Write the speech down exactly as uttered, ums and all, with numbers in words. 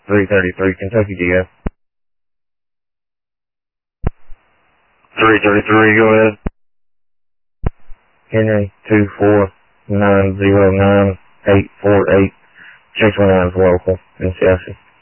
three thirty-three, Kentucky D F. three thirty-three, go ahead. Henry, two four nine zero nine eight four eight. Check twenty-nine is local in Chelsea.